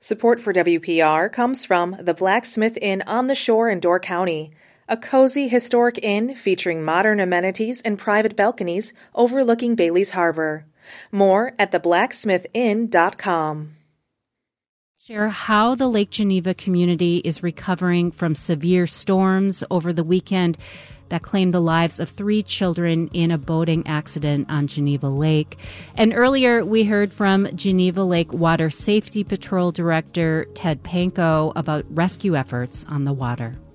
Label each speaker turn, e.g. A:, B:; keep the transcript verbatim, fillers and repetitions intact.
A: Support for W P R comes from the Blacksmith Inn on the Shore in Door County, a cozy historic inn featuring modern amenities and private balconies overlooking Bailey's Harbor. More at the blacksmith inn dot com.
B: Share how the Lake Geneva community is recovering from severe storms over the weekend that claimed the lives of three children in a boating accident on Geneva Lake. And earlier, we heard from Geneva Lake Water Safety Patrol Director Ted Pankow about rescue efforts on the water.